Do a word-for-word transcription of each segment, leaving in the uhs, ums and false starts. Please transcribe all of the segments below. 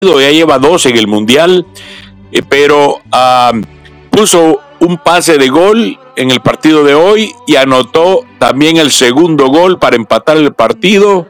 ya lleva dos en el Mundial, eh, pero uh, puso un pase de gol en el partido de hoy y anotó también el segundo gol para empatar el partido.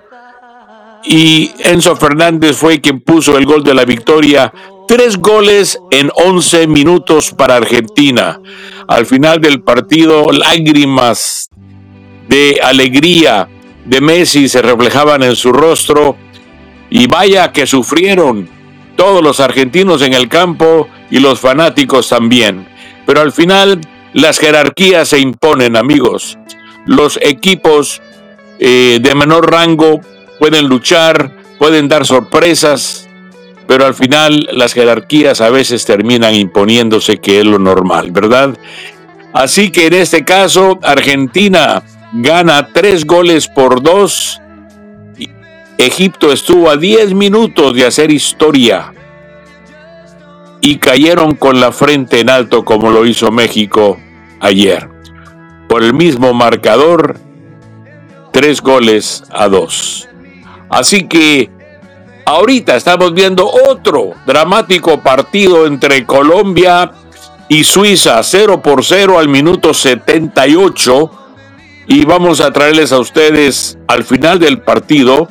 Y Enzo Fernández fue quien puso el gol de la victoria. Tres goles en once minutos para Argentina. Al final del partido, lágrimas de alegría de Messi se reflejaban en su rostro. Y vaya que sufrieron todos los argentinos en el campo y los fanáticos también. Pero al final las jerarquías se imponen, amigos. Los equipos eh, de menor rango pueden luchar, pueden dar sorpresas, pero al final las jerarquías a veces terminan imponiéndose, que es lo normal, ¿verdad? Así que en este caso, Argentina gana tres goles por dos. Egipto estuvo a diez minutos de hacer historia y cayeron con la frente en alto como lo hizo México ayer. Por el mismo marcador, tres goles a dos. Así que ahorita estamos viendo otro dramático partido entre Colombia y Suiza, cero por cero al minuto setenta y ocho. Y vamos a traerles a ustedes al final del partido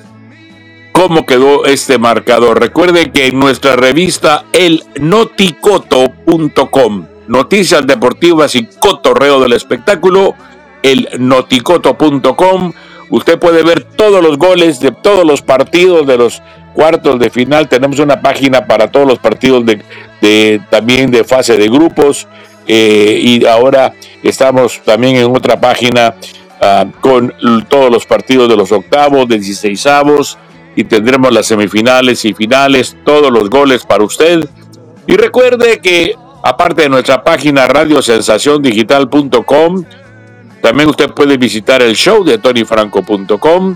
cómo quedó este marcador. Recuerde que en nuestra revista el noticoto punto com, noticias deportivas y cotorreo del espectáculo, el noticoto punto com, usted puede ver todos los goles de todos los partidos de los cuartos de final. Tenemos una página para todos los partidos de, de también de fase de grupos, eh, y ahora estamos también en otra página uh, con todos los partidos de los octavos, de dieciseisavos, y tendremos las semifinales y finales, todos los goles para usted. Y recuerde que aparte de nuestra página radio sensación digital punto com, también usted puede visitar el show de tony franco punto com,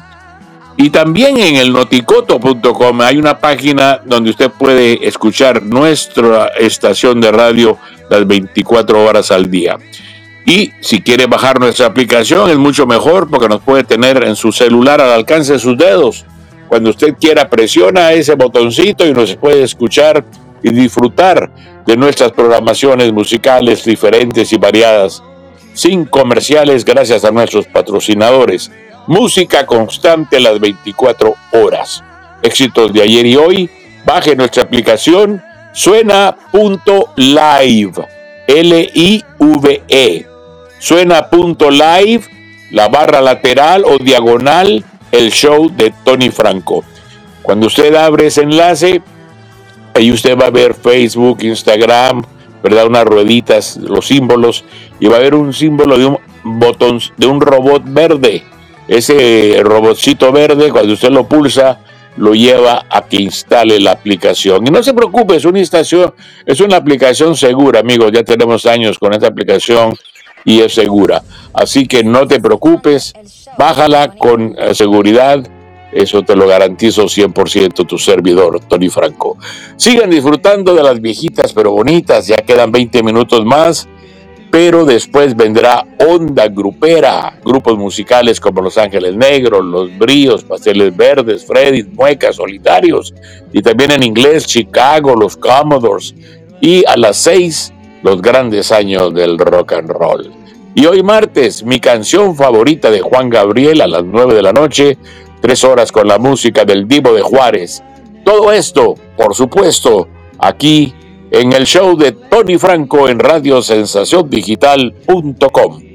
y también en el noticoto punto com hay una página donde usted puede escuchar nuestra estación de radio las veinticuatro horas al día. Y si quiere bajar nuestra aplicación es mucho mejor, porque nos puede tener en su celular al alcance de sus dedos. Cuando usted quiera, presiona ese botoncito y nos puede escuchar y disfrutar de nuestras programaciones musicales diferentes y variadas, sin comerciales, gracias a nuestros patrocinadores. Música constante las veinticuatro horas. Éxitos de ayer y hoy. Baje nuestra aplicación suena punto live, L I V E. suena punto live, la barra lateral o diagonal, el show de Tony Franco. Cuando usted abre ese enlace, ahí usted va a ver Facebook, Instagram, ¿verdad? Unas rueditas, los símbolos, y va a haber un símbolo de un botón, de un robot verde. Ese robotcito verde, cuando usted lo pulsa, lo lleva a que instale la aplicación. Y no se preocupe, es una instalación, es una aplicación segura, amigos. Ya tenemos años con esta aplicación y es segura. Así que no te preocupes, bájala con seguridad. Eso te lo garantizo cien por ciento, tu servidor, Tony Franco. Sigan disfrutando de las viejitas pero bonitas. Ya quedan veinte minutos más, pero después vendrá Onda Grupera. Grupos musicales como Los Ángeles Negros, Los Bríos, Pasteles Verdes, Freddy, Muecas, Solitarios. Y también en inglés, Chicago, Los Commodores. Y a las seis, los grandes años del rock and roll. Y hoy martes, mi canción favorita de Juan Gabriel a las nueve de la noche. Tres horas con la música del Divo de Juárez. Todo esto, por supuesto, aquí en el show de Tony Franco en radio sensación digital punto com.